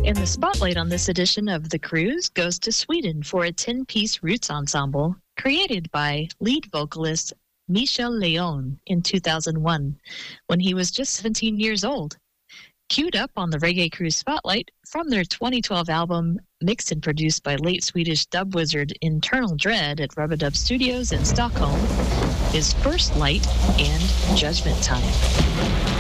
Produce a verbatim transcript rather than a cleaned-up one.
And the spotlight on this edition of The Cruise goes to Sweden for a ten-piece roots ensemble created by lead vocalist Michel Leon in two thousand one, when he was just seventeen years old. Queued up on the Reggae Cruise Spotlight from their twenty twelve album, mixed and produced by late Swedish dub wizard Internal Dread at Rubadub Studios in Stockholm, is First Light and Judgment Time.